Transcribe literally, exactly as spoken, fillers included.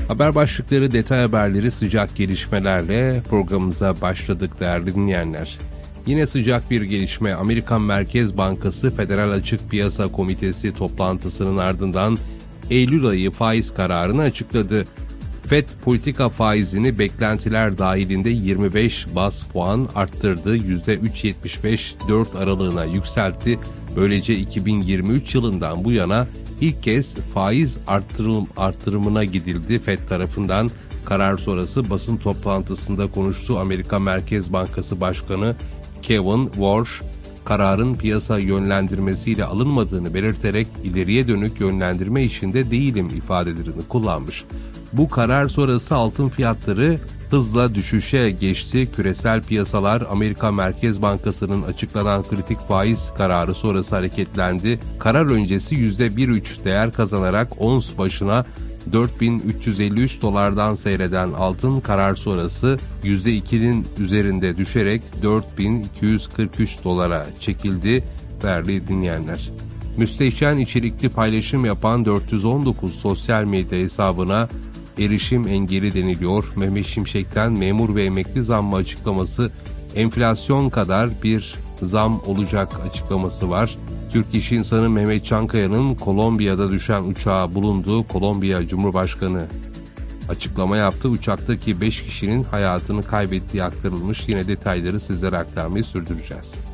Haber başlıkları, detay haberleri, sıcak gelişmelerle programımıza başladık değerli dinleyenler. Yine sıcak bir gelişme. Amerikan Merkez Bankası Federal Açık Piyasa Komitesi toplantısının ardından Eylül ayı faiz kararını açıkladı. Fed politika faizini beklentiler dahilinde yirmi beş baz puan arttırdı, yüzde üç virgül yetmiş beş dört aralığına yükseltti. Böylece iki bin yirmi üç yılından bu yana ilk kez faiz artırım, artırımına gidildi. Fed tarafından karar sonrası basın toplantısında konuştu. Amerika Merkez Bankası Başkanı Kevin Warsh, kararın piyasa yönlendirmesiyle alınmadığını belirterek ileriye dönük yönlendirme işinde değilim ifadelerini kullanmış. Bu karar sonrası altın fiyatları hızla düşüşe geçti. Küresel piyasalar Amerika Merkez Bankası'nın açıklanan kritik faiz kararı sonrası hareketlendi. Karar öncesi yüzde bir virgül üç değer kazanarak ons başına dört bin üç yüz elli üç dolardan seyreden altın karar sonrası yüzde ikinin üzerinde düşerek dört bin iki yüz kırk üç dolara çekildi değerli dinleyenler. Müstehcen içerikli paylaşım yapan dört yüz on dokuz sosyal medya hesabına erişim engeli deniliyor. Mehmet Şimşek'ten memur ve emekli zammı açıklaması, enflasyon kadar bir zam olacak açıklaması var. Türk İş İnsanı Mehmet Çankaya'nın Kolombiya'da düşen uçağı bulunduğu Kolombiya Cumhurbaşkanı açıklama yaptı. Uçaktaki beş kişinin hayatını kaybettiği aktarılmış. Yine detayları sizlere aktarmayı sürdüreceğiz.